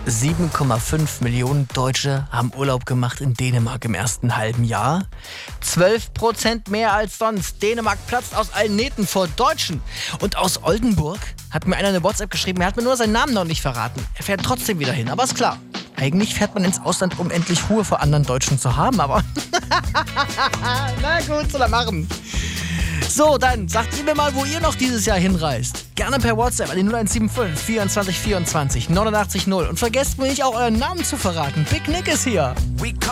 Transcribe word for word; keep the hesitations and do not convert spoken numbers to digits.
sieben Komma fünf Millionen Deutsche haben Urlaub gemacht in Dänemark im ersten halben Jahr. zwölf Prozent mehr als sonst. Dänemark platzt aus allen Nähten vor Deutschen. Und aus Oldenburg hat mir einer eine WhatsApp geschrieben, er hat mir nur seinen Namen noch nicht verraten. Er fährt trotzdem wieder hin, aber ist klar. Eigentlich fährt man ins Ausland, um endlich Ruhe vor anderen Deutschen zu haben, aber na gut, soll er machen. So, dann sagt ihr mir mal, wo ihr noch dieses Jahr hinreist. Gerne per WhatsApp an die null eins sieben fünf vierundzwanzig vierundzwanzig neunundachtzig null. Und vergesst mir nicht auch euren Namen zu verraten. Big Nick ist hier.